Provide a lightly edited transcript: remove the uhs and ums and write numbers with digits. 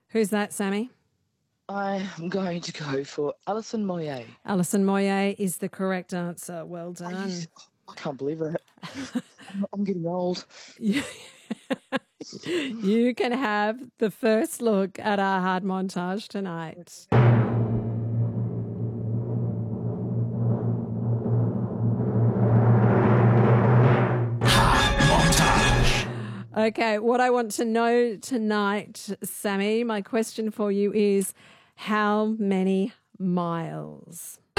Who's that, Sammy? I am going to go for Alison Moyet. Alison Moyet is the correct answer. Well done. I can't believe it. I'm getting old. You you can have the first look at our hard montage tonight. Okay, what I want to know tonight, Sammy, my question for you is how many miles?